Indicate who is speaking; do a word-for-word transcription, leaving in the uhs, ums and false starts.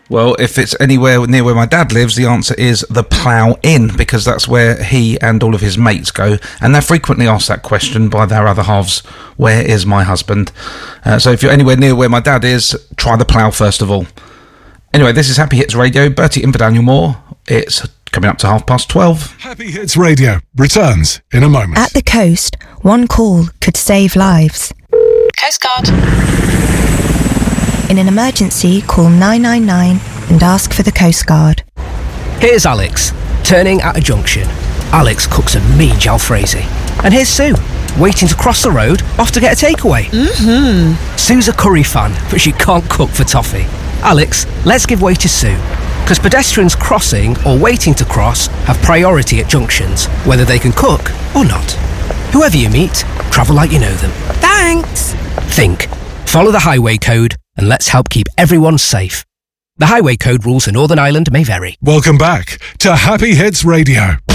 Speaker 1: Well, if it's anywhere near where my dad lives, the answer is the Plough Inn, because that's where he and all of his mates go, and they're frequently asked that question by their other halves, where is my husband? Uh, so if you're anywhere near where my dad is, try the Plough first of all. Anyway, this is Happy Hits Radio. Bertie in for Daniel Moore. It's coming up to half past twelve.
Speaker 2: Happy Hits Radio returns in a moment.
Speaker 3: At the coast, one call could save lives.
Speaker 4: Coast Guard.
Speaker 3: In an emergency, call nine nine nine and ask for the Coast Guard.
Speaker 5: Here's Alex, turning at a junction. Alex cooks a mean jalfrezi. And here's Sue, waiting to cross the road, off to get a takeaway.
Speaker 4: Mm-hmm.
Speaker 5: Sue's a curry fan, but she can't cook for toffee. Alex, let's give way to Sue. Because pedestrians crossing or waiting to cross have priority at junctions, whether they can cook or not. Whoever you meet, travel like you know them.
Speaker 4: Thanks.
Speaker 5: Think. Follow the highway code and let's help keep everyone safe. The highway code rules in Northern Ireland may vary.
Speaker 2: Welcome back to Happy Hits Radio.